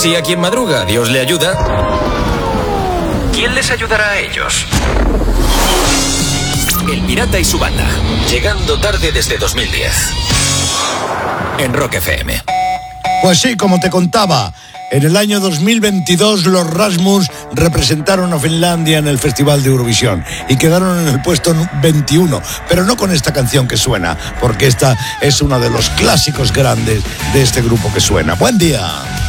Si a quien madruga Dios le ayuda, ¿quién les ayudará a ellos? El Pirata y su banda, llegando tarde desde 2010 en Rock FM. Pues sí, como te contaba, en el año 2022 los Rasmus representaron a Finlandia en el Festival de Eurovisión y quedaron en el puesto 21, pero no con esta canción que suena, porque esta es uno de los clásicos grandes de este grupo que suena. Buen día.